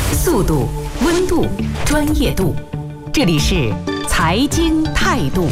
速度、温度、专业度，这里是财经态度。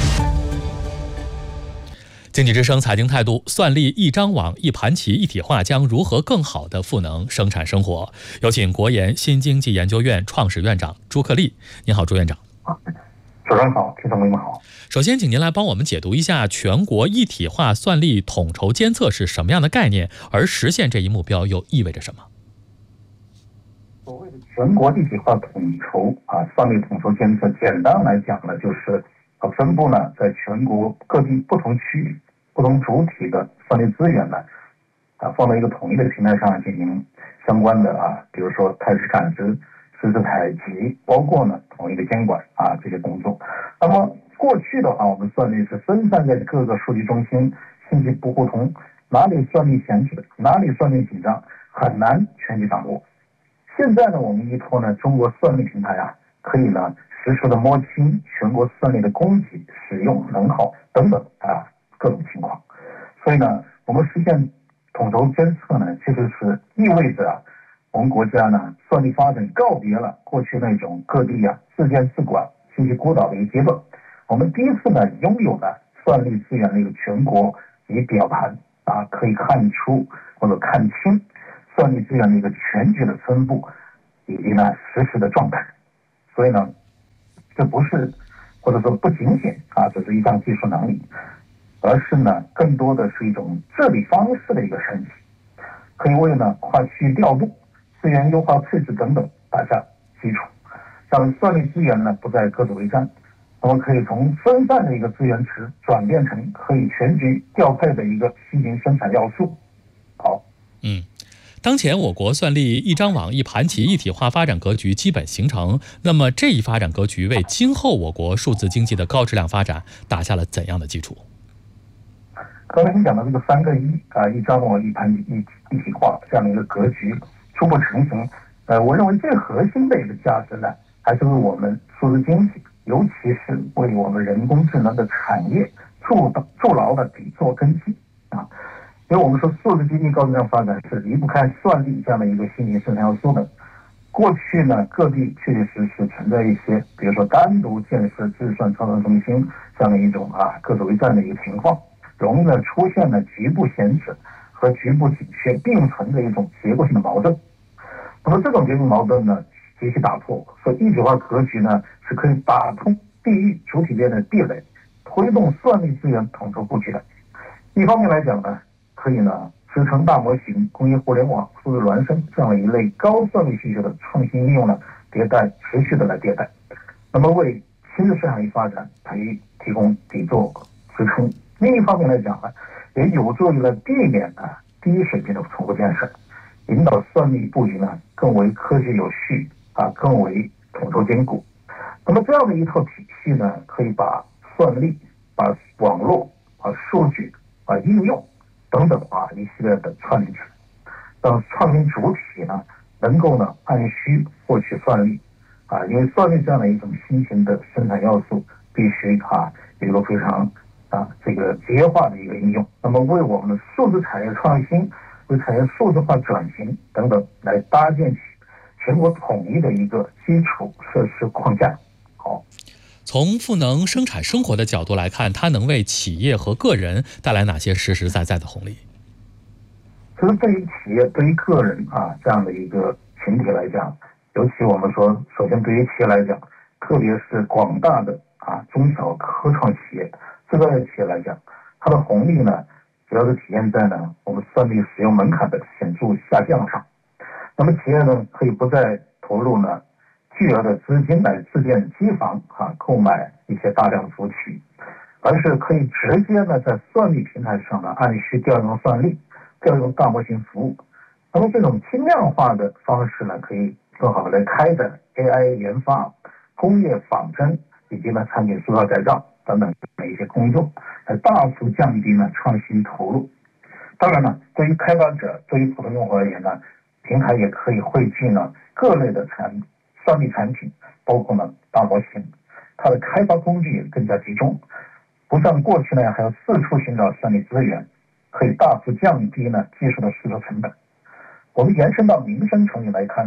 经济之声财经态度，算力一张网一盘棋一体化将如何更好地赋能生产生活？有请国研新经济研究院创始院长朱克力。您好，朱院长。 主持人好，听众朋友们好。 首先，请您来帮我们解读一下全国一体化算力统筹监测是什么样的概念，而实现这一目标又意味着什么？ 所谓的全国一体化统筹算力统筹监测，简单来讲呢，就是分布呢在全国各地不同区域、不同主体的算力资源呢，放到一个统一的平台上进行相关的比如说态势感知、实时采集，包括呢统一的监管这些工作。那么过去的话，我们算力是分散在各个数据中心，信息不互通，哪里算力闲置，哪里算力紧张，很难全局掌握。现在呢，我们依托呢中国算力平台可以呢实时的摸清全国算力的供给、使用、能耗等等各种情况。所以呢，我们实现统筹监测呢，其实是意味着我们国家呢算力发展告别了过去那种各地自监自管、信息孤岛的一个阶段。我们第一次呢拥有了算力资源的一个全国仪表盘可以看出或者看清算力资源的一个全局的分布以及呢实时的状态。所以呢，这不是或者说不仅仅只是一项技术能力，而是呢更多的是一种治理方式的一个升级，可以为呢跨区域调度、资源优化配置等等打下基础，让算力资源呢不再各自为战，我们可以从分散的一个资源池转变成可以全局调配的一个新型生产要素。好， 当前我国算力一张网一盘棋一体化发展格局基本形成，那么这一发展格局为今后我国数字经济的高质量发展打下了怎样的基础？ 刚才您讲的这个3个一张网一盘棋一体化这样的一个格局初步成型，我认为最核心的一个价值呢，还是为我们数字经济，尤其是为我们人工智能的产业筑牢了底座根基因为我们说数字经济高质量发展是离不开算力这样的一个新型生产要素的。过去呢，各地确确实实存在一些，比如说单独建设计算操作中心这样的一种各自为战的一个情况，容易呢出现了局部闲置和局部紧缺并存的一种结构性的矛盾。那么这种结构矛盾呢，极其打破，所以一体化格局呢是可以打通地域主体间的壁垒，推动算力资源统筹布局的。一方面来讲呢，可以呢支撑大模型、工业互联网、数字孪生这样的一类高算力需求的创新应用呢迭代，持续的来迭代，那么为新的市场发展提供底座支撑。另一方面来讲呢，也有助于了避免低水平的重复建设，引导算力布局呢更为科学有序更为统筹兼顾。那么这样的一套体系呢，可以把算力、把网络、数据、应用等等一系列的串联起来，让创新主体呢能够呢按需获取算力因为算力这样的一种新型的生产要素，必须有一个非常这个节约化的一个应用，那么为我们的数字产业创新、为产业数字化转型等等来搭建起全国统一的一个基础设施框架。好， 从赋能生产生活的角度来看，它能为企业和个人带来哪些实实在在的红利？ 其实对于企业、对于个人这样的一个群体来讲，尤其我们说，首先对于企业来讲，特别是广大的中小科创企业、制造业企业来讲，它的红利呢，主要是体现在呢我们算力使用门槛的显著下降上。那么企业呢，可以不再投入呢巨额的资金来自建机房购买一些大量服务器，而是可以直接呢在算力平台上呢按需调用算力、调用大模型服务。那么这种轻量化的方式呢，可以更好的来开展 AI 研发、工业仿真以及呢产品塑造改造等等的一些工作，来大幅降低呢创新投入。当然呢，对于开发者、对于普通用户而言呢，平台也可以汇聚呢各类的算力产品，包括呢大模型，它的开发工具也更加集中，不像过去那样还要四处寻找算力资源，可以大幅降低呢技术的试错成本。我们延伸到民生层面来看呢，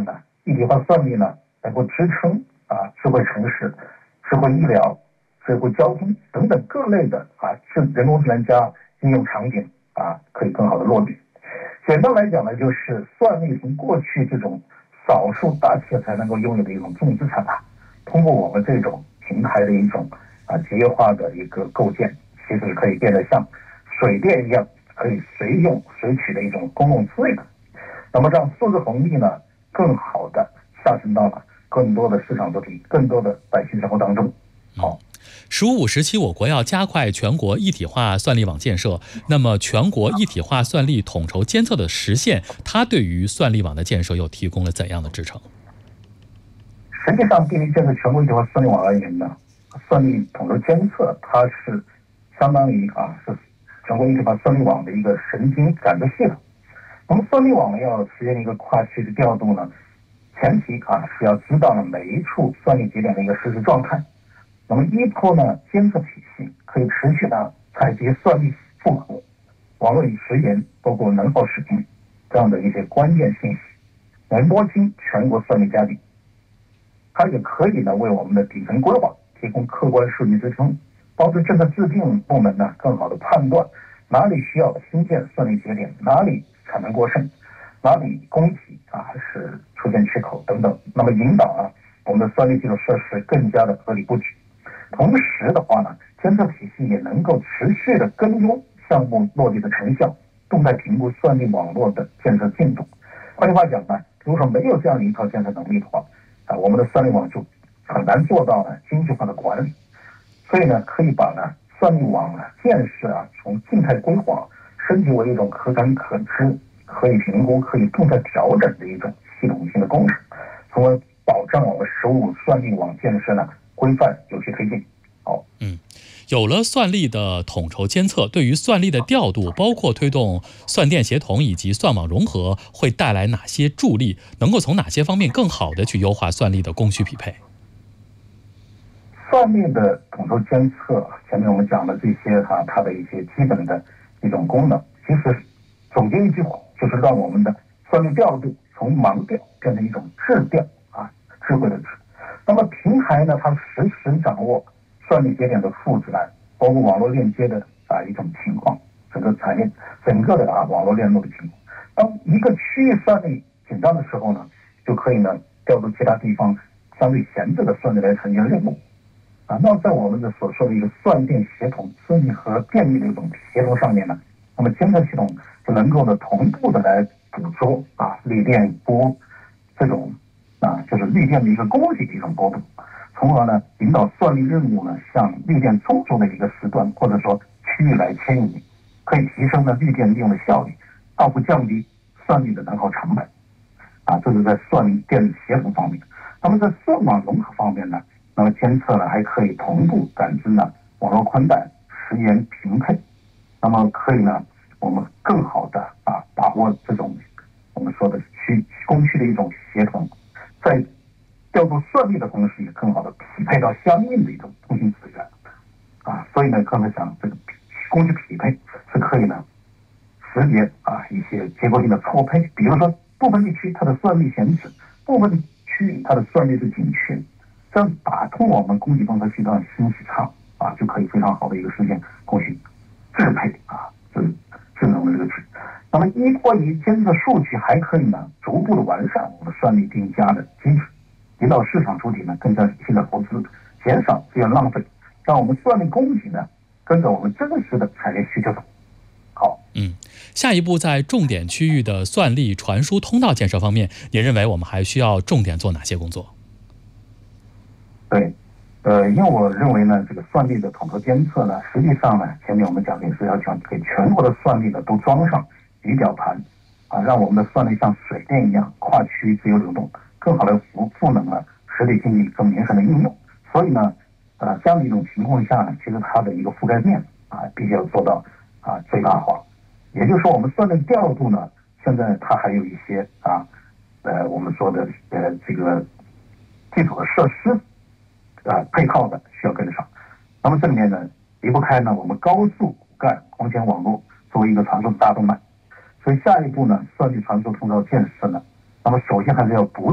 一体化算力呢，能够支撑智慧城市、智慧医疗、智慧交通等等各类的人工智能加应用场景可以更好的落地。简单来讲呢，就是算力从过去这种少数大企业才能够拥有的一种重资产通过我们这种平台的一种节约化的一个构建，其实可以变得像水电一样，可以随用随取的一种公共资源。那么让数字红利呢，更好的下沉到了更多的市场主体、更多的百姓生活当中。好。 “15、17”我国要加快全国一体化算力网建设，那么全国一体化算力统筹监测的实现，它对于算力网的建设又提供了怎样的支撑？ 实际上，对于建设全国一体化算力网而言呢，算力统筹监测它是相当于是全国一体化算力网的一个神经感知系统。那么算力网要实现一个跨区的调度呢，前提是要知道每一处算力节点的一个实时状态。那么依托呢监测体系，可以持续的采集算力负荷、网络与时延，包括能耗使用这样的一些关键信息，来摸清全国算力价值。它也可以呢为我们的底层规划提供客观数据支撑，帮助政策制定部门呢更好的判断哪里需要新建算力节点，哪里产能过剩，哪里供给是出现缺口等等，那么引导我们的算力基础设施更加的合理布局。同时的话呢，监测体系也能够持续的跟踪项目落地的成效，动态评估算力网络的建设进度。换句话讲呢，如果说没有这样的一套建设能力的话，我们的算力网就很难做到精细化的管理。所以呢，可以把算力网建设从静态规划升级为一种可感可知、可以评估、可以动态调整的一种系统性的工程，从而保障我们15算力网建设呢规范有序推进。 有了算力的统筹监测，对于算力的调度，包括推动算电协同以及算网融合，会带来哪些助力？能够从哪些方面更好的去优化算力的供需匹配？ 算力的统筹监测，前面我们讲的这些它的一些基本的一种功能，其实总结一句话，就是让我们的算力调度从盲调变成一种智调智慧的智。那么平台呢，它实时掌握算力节点的负载，包括网络链接的一种情况，整个产业整个的网络链路的情况。当一个区域算力紧张的时候呢，就可以呢调度其他地方相对闲置的算力来承接任务。那在我们的所说的一个算电协同、资力和电力的一种协同上面呢，那么监测系统就能够呢同步的来捕捉绿电波这种就是绿电的一个供给的一种波动，从而呢引导算力任务呢向绿电充足的一个时段或者说区域来迁移，可以提升呢绿电利用的效率，大幅降低算力的能耗成本。这是在算力电力协同方面。那么在算网融合方面呢，那么监测呢还可以同步感知呢网络宽带、时延平配，那么可以呢我们更好的把握这种我们说的供需的一种协同，在调度算力的同时，也更好的匹配到相应的一种通信资源所以呢，刚才讲这个供需匹配是可以呢识别一些结构性的错配，比如说部分地区它的算力闲置，部分区域它的算力是紧缺，这样打通我们供给端和需求端信息差就可以非常好的一个实现供需适配智能的这个智。那么依托于监测数据，还可以呢逐步的完善我们算力定价的机制，引导市场主体呢更加理性的投资，减少资源浪费，让我们算力供给呢跟着我们真实的产业需求走。好， 下一步在重点区域的算力传输通道建设方面，您认为我们还需要重点做哪些工作？ 对，因为我认为呢，这个算力的统筹监测呢，实际上呢，前面我们讲的是要给全国的算力呢都装上仪表盘让我们的算力像水电一样跨区自由流动，更好的赋能了实体经济更明显的应用。所以呢，这样的一种情况下呢，其实它的一个覆盖面必须要做到最大化。也就是说，我们算力调度呢，现在它还有一些我们说的这个基础的设施配套的需要跟上。那么这里面呢，离不开呢我们高速骨干光纤网络作为一个传输的大动脉。所以下一步呢，算力传输通道建设呢，那么首先还是要补给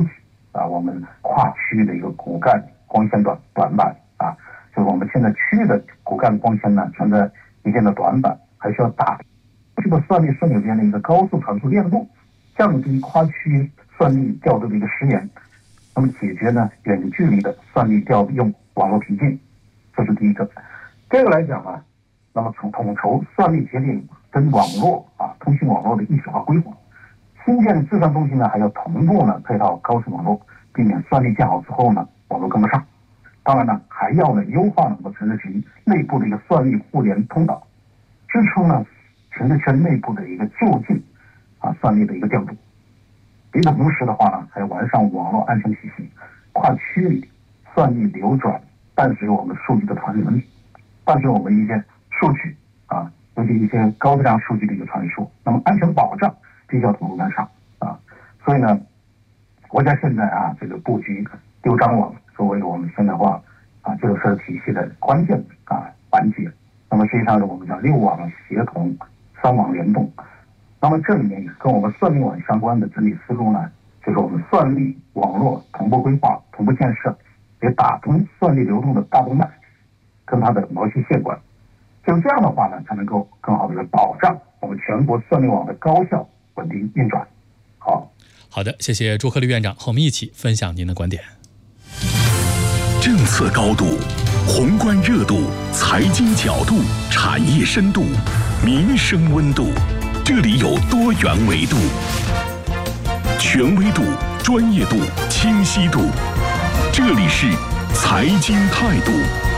我们跨区域的一个骨干光纤短板就是我们现在区域的骨干光纤呢存在一定的短板，还需要打这个算力枢纽间的一个高速传输链路，降低跨区域算力调度的一个时延，那么解决呢远距离的算力调用网络瓶颈，这是第一个。第二个来讲呢，那么从统筹算力节点跟网络通信网络的一体化规划，新建计算中心呢还要同步呢配套高速网络，避免算力建好之后呢网络跟不上。当然呢还要呢优化我们城市群内部的一个算力互联通道，支撑呢城市圈内部的一个就近算力的一个调度。与此同时的话呢，还要完善网络安全体系，跨区域算力流转伴随我们数据的传输能力，伴随我们一些数据尤其一些高质量数据的一个传输，那么安全保障必须要同步跟上所以呢，国家现在这个布局六张网作为我们现代化基础设施体系的关键环节。那么实际上我们叫六网协同三网联动。那么这里面跟我们算力网相关的整体思路呢，就是我们算力网络同步规划、同步建设，也打通算力流动的大动脉跟它的毛细血管。只有这样的话呢，才能够更好的保障我们全国算力网的高效稳定运转。 好的，谢谢朱克立院长和我们一起分享您的观点。 政策高度、宏观热度、财经角度、产业深度、民生温度，这里有多元维度，权威度、专业度、清晰度，这里是财经态度。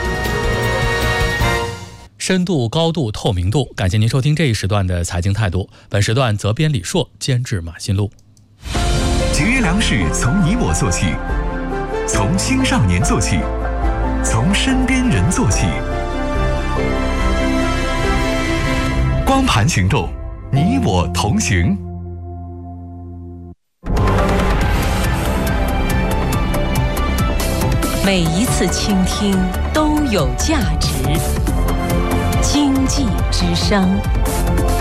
深度、高度、透明度，感谢您收听这一时段的财经态度。本时段责编李硕，监制马新路。 节约粮食从你我做起，从青少年做起，从身边人做起。光盘行动，你我同行。 每一次倾听都有价值。经济之声。